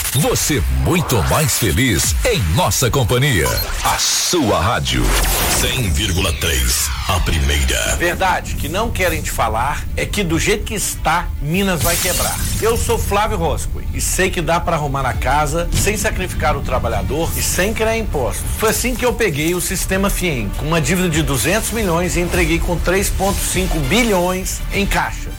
Você muito mais feliz em nossa companhia. A sua rádio 100,3, a primeira. Verdade que não querem te falar é que do jeito que está, Minas vai quebrar. Eu sou Flávio Roscoe e sei que dá para arrumar a casa sem sacrificar o trabalhador e sem criar impostos. Foi assim que eu peguei o Sistema Fiem, com uma dívida de 200 milhões e entreguei com 3,5 bilhões em caixa.